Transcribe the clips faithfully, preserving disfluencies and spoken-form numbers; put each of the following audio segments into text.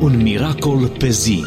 Un miracol pe zi.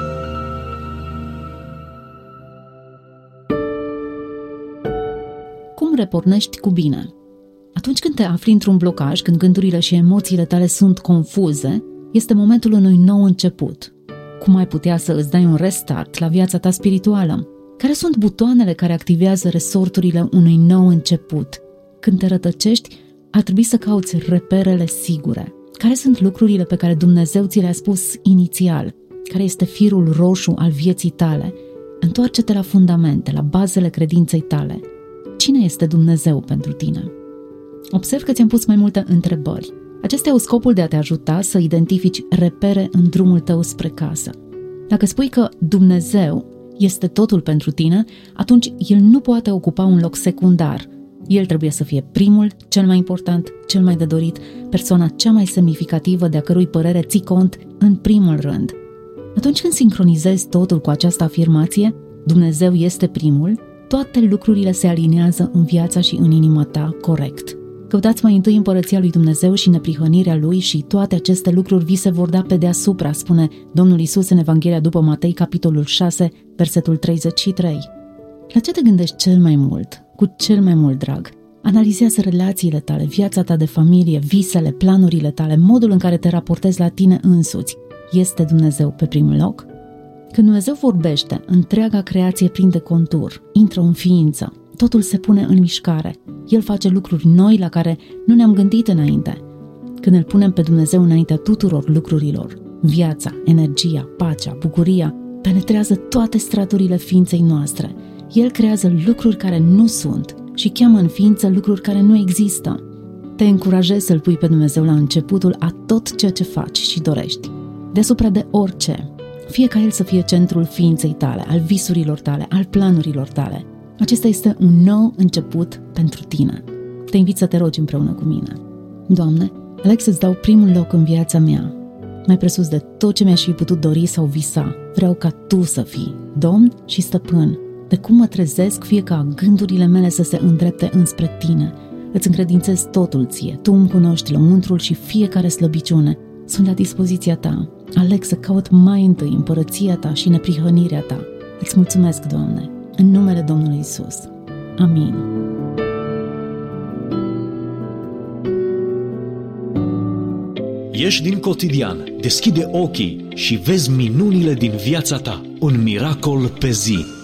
Cum repornești cu bine? Atunci când te afli într-un blocaj, când gândurile și emoțiile tale sunt confuze, este momentul unui nou început. Cum ai putea să îți dai un restart la viața ta spirituală? Care sunt butoanele care activează resorturile unui nou început? Când te rătăcești, ar trebui să cauți reperele sigure. Care sunt lucrurile pe care Dumnezeu ți le-a spus inițial? Care este firul roșu al vieții tale? Întoarce-te la fundamente, la bazele credinței tale. Cine este Dumnezeu pentru tine? Observ că ți-am pus mai multe întrebări. Acestea au scopul de a te ajuta să identifici repere în drumul tău spre casă. Dacă spui că Dumnezeu este totul pentru tine, atunci El nu poate ocupa un loc secundar. El trebuie să fie primul, cel mai important, cel mai de dorit, persoana cea mai semnificativă de a cărui părere ții cont în primul rând. Atunci când sincronizezi totul cu această afirmație, Dumnezeu este primul, toate lucrurile se aliniază în viața și în inima ta corect. Căutați mai întâi împărăția lui Dumnezeu și neprihănirea Lui și toate aceste lucruri vi se vor da pe deasupra, spune Domnul Iisus în Evanghelia după Matei, capitolul șase, versetul treizeci și trei. La ce te gândești cel mai mult, cu cel mai mult drag? Analizează relațiile tale, viața ta de familie, visele, planurile tale, modul în care te raportezi la tine însuți. Este Dumnezeu pe primul loc? Când Dumnezeu vorbește, întreaga creație prinde contur, intră în ființă, totul se pune în mișcare. El face lucruri noi la care nu ne-am gândit înainte. Când îl punem pe Dumnezeu înaintea tuturor lucrurilor, viața, energia, pacea, bucuria, penetrează toate straturile ființei noastre. El creează lucruri care nu sunt și cheamă în ființă lucruri care nu există. Te încurajez să-L pui pe Dumnezeu la începutul a tot ceea ce faci și dorești, deasupra de orice. Fie ca El să fie centrul ființei tale, al visurilor tale, al planurilor tale. Acesta este un nou început pentru tine. Te invit să te rogi împreună cu mine. Doamne, aleg să-ți dau primul loc în viața mea. Mai presus de tot ce mi-aș fi putut dori sau visa, vreau ca Tu să fii Domn și Stăpân. De cum mă trezesc, fie ca gândurile mele să se îndrepte înspre Tine. Îți încredințez totul Ție. Tu îmi cunoști lăuntrul și fiecare slăbiciune. Sunt la dispoziția Ta. Aleg să caut mai întâi împărăția Ta și neprihănirea Ta. Îți mulțumesc, Doamne, în numele Domnului Iisus. Amin. Ieși din cotidian, deschide ochii și vezi minunile din viața ta. Un miracol pe zi.